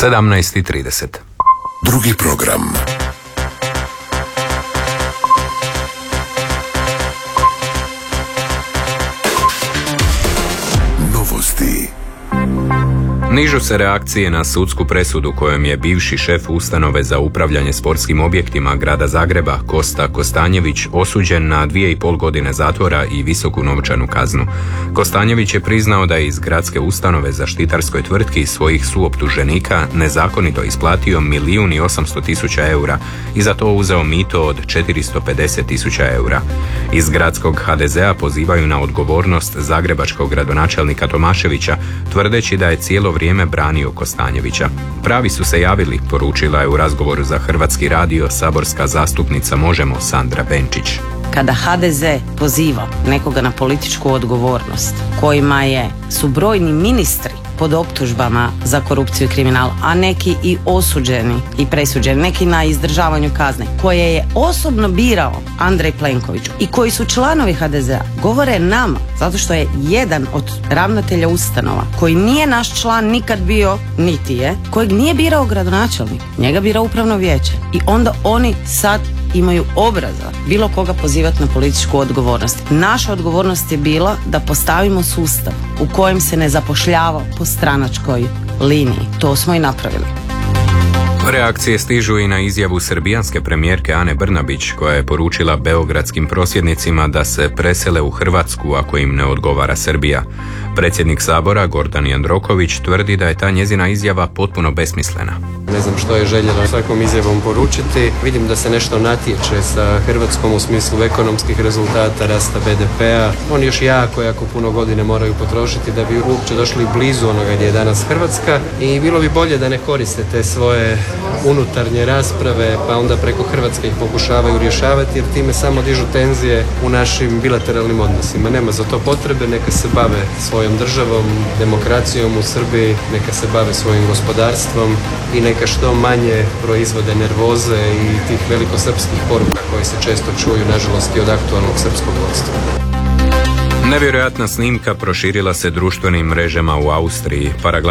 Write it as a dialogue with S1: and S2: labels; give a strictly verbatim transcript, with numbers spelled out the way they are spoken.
S1: sedamnaest i trideset.
S2: Drugi program. Novosti.
S1: Nižu se reakcije na sudsku presudu kojom je bivši šef ustanove za upravljanje sportskim objektima grada Zagreba Kosta Kostanjević osuđen na dvije i pol godine zatvora i visoku novčanu kaznu. Kostanjević je priznao da je iz gradske ustanove zaštitarskoj tvrtki svojih suoptuženika nezakonito isplatio milijun i osamsto tisuća eura i za to uzeo mito od četiristo pedeset tisuća eura. Iz gradskog ha de zea pozivaju na odgovornost zagrebačkog gradonačelnika Tomaševića, tvrdeći da je cijelo vrijeme branio Kostanjevića. Pravi su se javili, poručila je u razgovoru za Hrvatski radio saborska zastupnica Možemo Sandra Benčić.
S3: Kada ha de ze poziva nekoga na političku odgovornost, kojima je, su brojni ministri pod optužbama za korupciju i kriminal, a neki i osuđeni i presuđeni, neki na izdržavanju kazne, koje je osobno birao Andrej Plenković i koji su članovi ha de zea, govore nama, zato što je jedan od ravnatelja ustanova, koji nije naš član nikad bio, niti je, kojeg nije birao gradonačelnik, njega bira upravno vijeće. I onda oni sad imaju obraza bilo koga pozivati na političku odgovornost. Naša odgovornost je bila da postavimo sustav u kojem se ne zapošljava po stranačkoj liniji. To smo i napravili.
S1: Reakcije stižu i na izjavu srbijanske premijerke Ane Brnabić, koja je poručila beogradskim prosvjednicima da se presele u Hrvatsku ako im ne odgovara Srbija. Predsjednik Sabora Gordan Jandroković tvrdi da je ta njezina izjava potpuno besmislena.
S4: Ne znam što je željela svakom izjavom poručiti. Vidim da se nešto natječe sa Hrvatskom u smislu ekonomskih rezultata, rasta be de pea. Oni još jako, jako puno godine moraju potrošiti da bi uopće došli blizu onoga gdje je danas Hrvatska i bilo bi bolje da ne koriste te svoje unutarnje rasprave pa onda preko Hrvatske ih pokušavaju rješavati, jer time samo dižu tenzije u našim bilateralnim odnosima. Nema za to potrebe, neka se bave svojom državom, demokracijom u Srbiji, neka se bave svojim gospodarstvom i neka što manje proizvode nervoze i tih velikosrpskih poruka koje se često čuju, nažalost, i od aktualnog srpskog vodstva.
S1: Nevjerojatna snimka proširila se društvenim mrežama u Austriji.